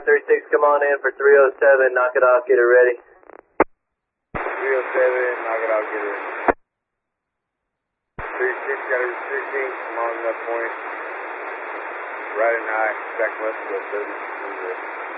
36, come on in for 307, knock it off, get it ready. 307, knock it off, get it ready. 36, got a restriction, come on left point. Right and high, back left, go 30.